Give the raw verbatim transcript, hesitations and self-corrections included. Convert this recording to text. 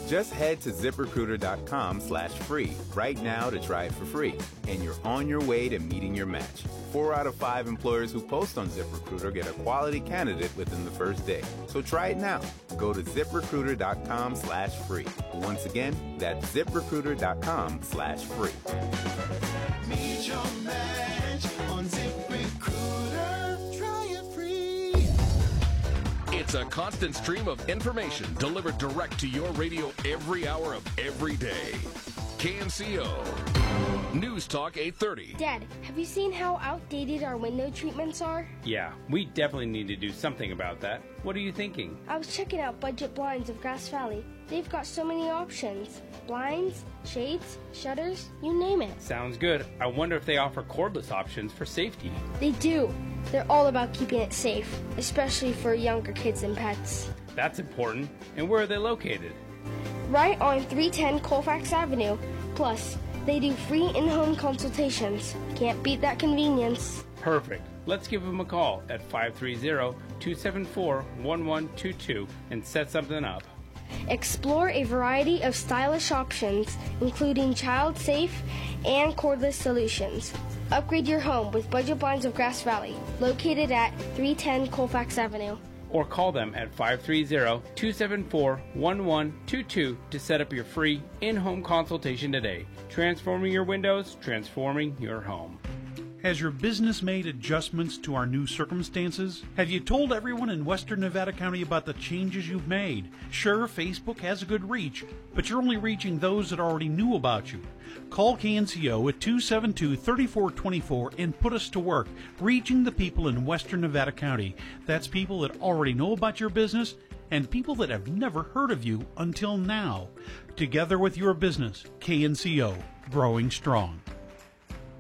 Just head to ZipRecruiter.com slash free right now to try it for free, and you're on your way to meeting your match. Four out of five employers who post on ZipRecruiter get a quality candidate within the first day. So try it now. Go to ZipRecruiter.com slash free. Once again, that's ZipRecruiter.com slash free. Meet your match on ZipRecruiter. Try it free. It's a constant stream of information delivered direct to your radio every hour of every day. K N C O News Talk eight thirty. Dad, have you seen how outdated our window treatments are? Yeah, we definitely need to do something about that. What are you thinking? I was checking out Budget Blinds of Grass Valley. They've got so many options. Blinds, shades, shutters, you name it. Sounds good. I wonder if they offer cordless options for safety. They do. They're all about keeping it safe, especially for younger kids and pets. That's important. And where are they located? Right on three ten Colfax Avenue. Plus, they do free in-home consultations. Can't beat that convenience. Perfect. Let's give them a call at five three zero, two seven four, one one two two and set something up. Explore a variety of stylish options, including child-safe and cordless solutions. Upgrade your home with Budget Blinds of Grass Valley, located at three ten Colfax Avenue. Or call them at five three zero, two seven four, one one two two to set up your free in-home consultation today. Transforming your windows, transforming your home. Has your business made adjustments to our new circumstances? Have you told everyone in Western Nevada County about the changes you've made? Sure, Facebook has a good reach, but you're only reaching those that already knew about you. Call K N C O at two seven two, three four two four and put us to work, reaching the people in Western Nevada County. That's people that already know about your business and people that have never heard of you until now. Together with your business, K N C O, growing strong.